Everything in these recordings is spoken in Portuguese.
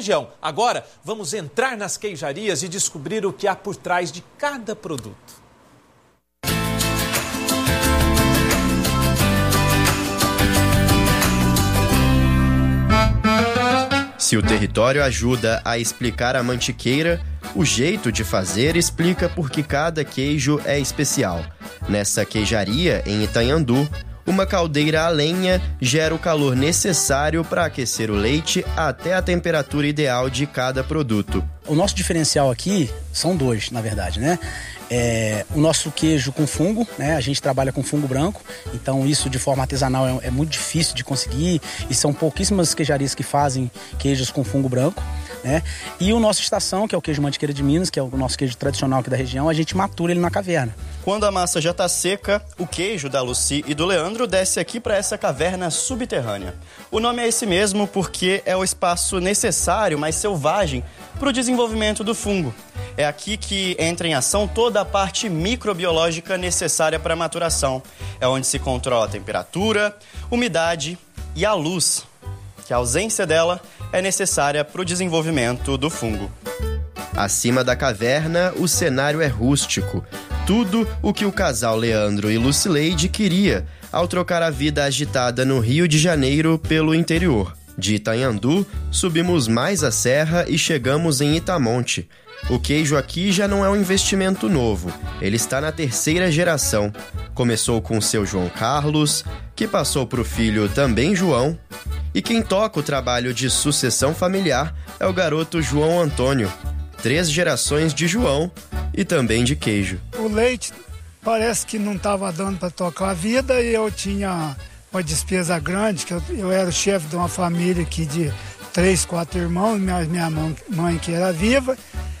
região. Agora, vamos entrar nas queijarias e descobrir o que há por trás de cada produto. Se o território ajuda a explicar a mantiqueira, o jeito de fazer explica por que cada queijo é especial. Nessa queijaria, em Itanhandu, uma caldeira a lenha gera o calor necessário para aquecer o leite até a temperatura ideal de cada produto. O nosso diferencial aqui são dois, na verdade, né? O nosso queijo com fungo, né? A gente trabalha com fungo branco, então isso de forma artesanal é muito difícil de conseguir e são pouquíssimas queijarias que fazem queijos com fungo branco, né? E o nosso estação, que é o queijo Mantiqueira de Minas, que é o nosso queijo tradicional aqui da região, a gente matura ele na caverna. Quando a massa já está seca, o queijo da Lucy e do Leandro desce aqui para essa caverna subterrânea. O nome é esse mesmo porque é o espaço necessário, mas selvagem, para o desenvolvimento do fungo. É aqui que entra em ação toda a parte microbiológica necessária para a maturação. É onde se controla a temperatura, umidade e a luz, que a ausência dela é necessária para o desenvolvimento do fungo. Acima da caverna, o cenário é rústico. Tudo o que o casal Leandro e Lucileide queria ao trocar a vida agitada no Rio de Janeiro pelo interior. De Itanhandu, subimos mais a serra e chegamos em Itamonte. O queijo aqui já não é um investimento novo, ele está na terceira geração. Começou com seu João Carlos, que passou para o filho também João, e quem toca o trabalho de sucessão familiar é o garoto João Antônio. 3 gerações de João e também de queijo. O leite parece que não estava dando para tocar a vida e eu tinha uma despesa grande, que eu era o chefe de uma família aqui de 3, 4 irmãos, minha mãe que era viva,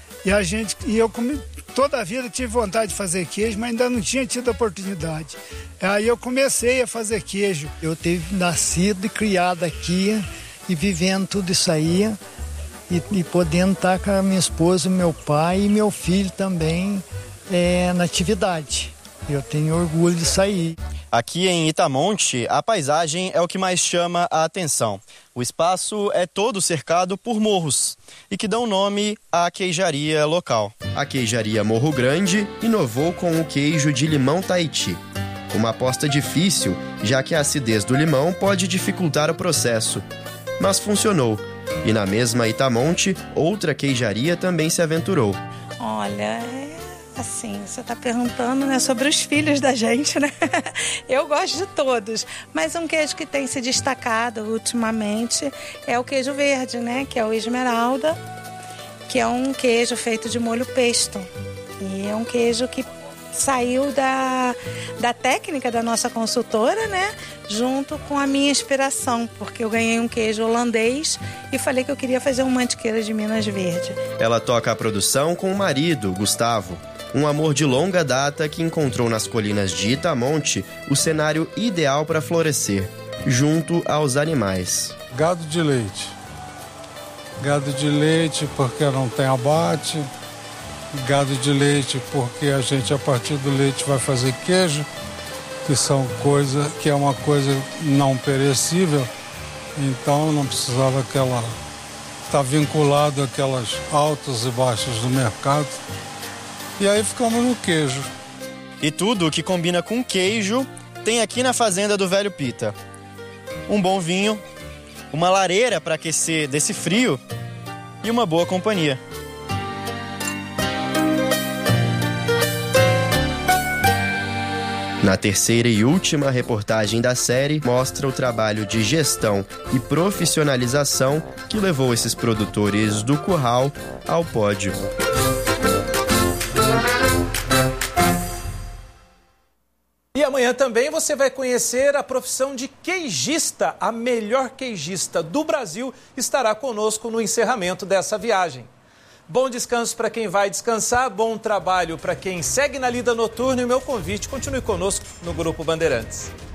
e eu toda a vida tive vontade de fazer queijo, mas ainda não tinha tido oportunidade. Aí eu comecei a fazer queijo. Eu tive nascido e criado aqui e vivendo tudo isso aí e podendo estar com a minha esposa, meu pai e meu filho também na atividade. Eu tenho orgulho disso aí. Aqui em Itamonte, a paisagem é o que mais chama a atenção. O espaço é todo cercado por morros e que dão nome à queijaria local. A queijaria Morro Grande inovou com o queijo de limão Tahiti. Uma aposta difícil, já que a acidez do limão pode dificultar o processo. Mas funcionou. E na mesma Itamonte, outra queijaria também se aventurou. Olha, assim, você está perguntando, né, sobre os filhos da gente, né? Eu gosto de todos, mas um queijo que tem se destacado ultimamente é o queijo verde, né? Que é o Esmeralda, que é um queijo feito de molho pesto. E é um queijo que saiu da técnica da nossa consultora, né? Junto com a minha inspiração, porque eu ganhei um queijo holandês e falei que eu queria fazer um Mantiqueira de Minas verde. Ela toca a produção com o marido, Gustavo. Um amor de longa data que encontrou nas colinas de Itamonte o cenário ideal para florescer, junto aos animais. Gado de leite. Gado de leite porque não tem abate. Gado de leite porque a gente, a partir do leite, vai fazer queijo, que é uma coisa não perecível. Então não precisava estar vinculado àquelas altas e baixas do mercado. E aí ficamos no queijo. E tudo o que combina com queijo tem aqui na fazenda do Velho Pita. Um bom vinho, uma lareira para aquecer desse frio e uma boa companhia. Na terceira e última reportagem da série, mostra o trabalho de gestão e profissionalização que levou esses produtores do curral ao pódio. E amanhã também você vai conhecer a profissão de queijista. A melhor queijista do Brasil estará conosco no encerramento dessa viagem. Bom descanso para quem vai descansar, bom trabalho para quem segue na lida noturna e o meu convite, continue conosco no Grupo Bandeirantes.